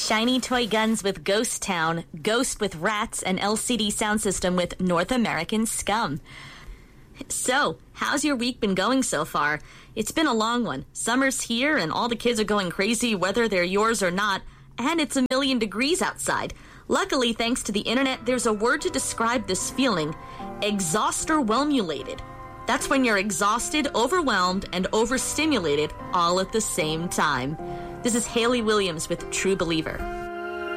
Shiny toy guns with Ghost Town, Ghost with Rats, and LCD sound system with North American Scum. So, how's your week been going so far? It's been a long one. Summer's here and all the kids are going crazy whether they're yours or not, and it's 1,000,000 degrees outside. Luckily, thanks to the internet, there's a word to describe this feeling: exhausterwhelmulated. That's when you're exhausted, overwhelmed, and overstimulated all at the same time. This is Haley Williams with True Believer.